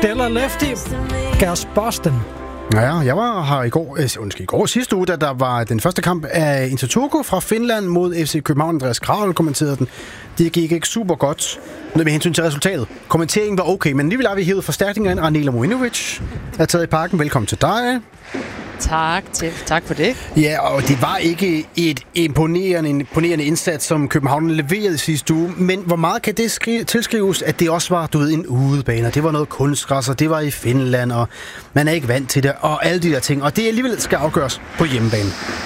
Stella Lefty gav os Boston. Ja, jeg var her i går sidste uge, da der var den første kamp af Intertoto fra Finland mod FC København. Andreas Kravel kommenterede den. Det gik ikke super godt med hensyn til resultatet. Kommenteringen var okay, men alligevel har vi hævet forstærkninger ind. Arnela Mojinovic er taget i parken. Velkommen til dig. Tak for det. Ja, og det var ikke et imponerende indsats, som København leverede sidste uge. Men hvor meget kan det tilskrives, at det også var en udebane, og det var noget kunstgræs, og det var i Finland, og man er ikke vant til det, og alle de der ting. Og det alligevel skal afgøres på hjemmebane.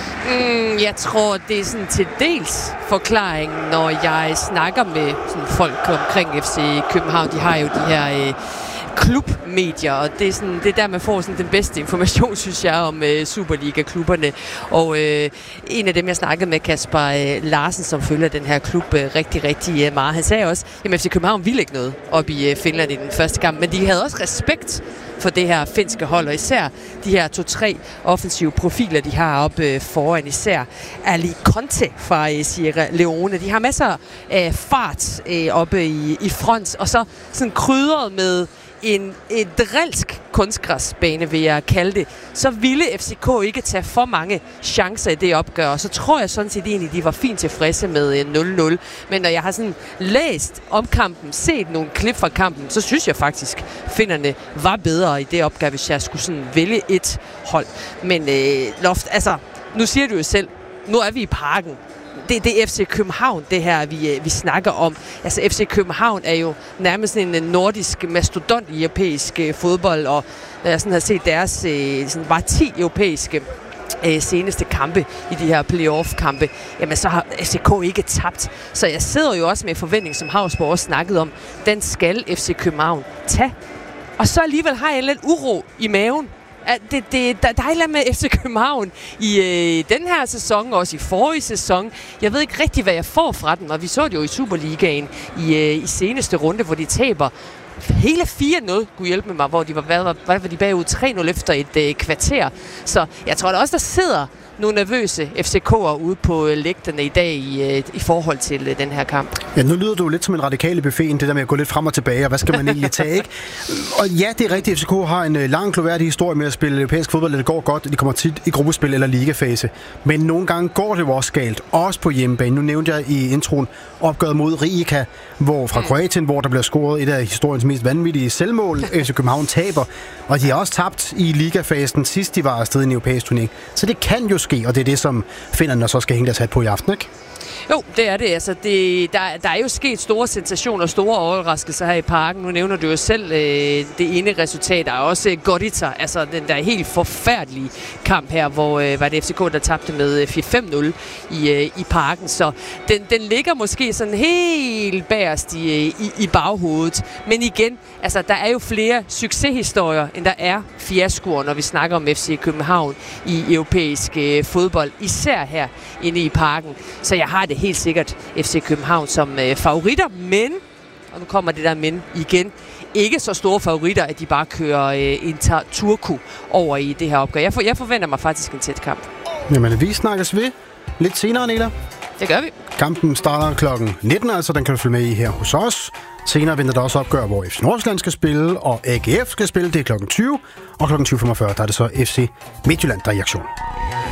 Jeg tror, det er sådan til dels forklaringen, når jeg snakker med sådan folk omkring FC København. De har jo de her klubmedier, og det er der, man får sådan den bedste information, synes jeg, om Superliga-klubberne. Og en af dem, jeg snakkede med, Kasper Larsen, som følger den her klub rigtig, rigtig meget, han sagde også, at FC København ville ikke noget op i Finland i den første kamp, men de havde også respekt for det her finske hold, og især de her 2-3 offensive profiler, de har oppe foran, især Ali Conte fra Sierra Leone. De har masser af fart oppe i front, og så sådan krydret med et drilsk kunstgræsbane, vil jeg kalde det, så ville FCK ikke tage for mange chancer i det opgør, og så tror jeg sådan set egentlig, de var fint tilfredse med 0-0. Men når jeg har sådan læst om kampen, set nogle klip fra kampen, så synes jeg faktisk, finnerne var bedre i det opgør, hvis jeg skulle sådan vælge et hold. Men Loft, altså, nu siger du jo selv, nu er vi i parken. Det er FC København, det her, vi snakker om. Altså, FC København er jo nærmest en nordisk mastodont i europæisk fodbold, og når jeg sådan har set deres sådan bare 10 europæiske seneste kampe i de her playoff-kampe, jamen så har FCK ikke tabt. Så jeg sidder jo også med forventning, som Havsborg også snakkede om, den skal FC København tage. Og så alligevel har jeg en lidt uro i maven. Der er et eller andet med FC København i den her sæson, også i forrige sæson. Jeg ved ikke rigtig, hvad jeg får fra den, og vi så det jo i Superligaen i seneste runde, hvor de taber hele 4-0, kunne hjælpe med mig, hvor de var de bagud 3-0 efter et kvarter. Så jeg tror da også, der sidder nogle nervøse FCK'ere ude på lægterne i dag i forhold til den her kamp. Ja, nu lyder du lidt som en radikal i buffeten, det der med at gå lidt frem og tilbage, og hvad skal man egentlig tage, ikke? Og ja, det er rigtigt, FCK har en lang, gloværdig historie med at spille europæisk fodbold, og det går godt, de kommer tit i gruppespil eller ligafase. Men nogle gange går det jo også galt, også på hjemmebane. Nu nævnte jeg i introen opgøret mod Rijeka, fra Kroatien, hvor der bliver scoret et af historiens mest vanvittige selvmål. FC København taber, og de har også tabt i ligafasen sidst de var afsted i en europæisk turnering. Så det kan jo ske, og det er det, som finnerne så skal hænge deres hat på i aften, ikke? Jo, det er det. Altså, der er jo sket store sensationer, store overraskelser her i parken. Nu nævner du jo selv det ene resultat. Der er også Gorica, altså den der helt forfærdelige kamp her, hvor var det FCK, der tabte med 4-5-0 i parken. Så den ligger måske sådan helt bagerst i baghovedet. Men igen, altså, der er jo flere succeshistorier, end der er fiaskoer, når vi snakker om FC København i europæisk fodbold. Især her inde i parken. Så jeg har det helt sikkert FC København som favoritter, men, og nu kommer det der men igen, ikke så store favoritter, at de bare kører Intertoto over i det her opgør. Jeg forventer mig faktisk en tæt kamp. Jamen, vi snakkes ved lidt senere, Nela. Det gør vi. Kampen starter klokken 19, altså den kan du følge med i her hos os. Senere venter der også opgør, hvor FC Nordsjælland skal spille, og AGF skal spille, det er klokken 20. Og klokken 20.45, der er det så FC Midtjylland, der er i aktion.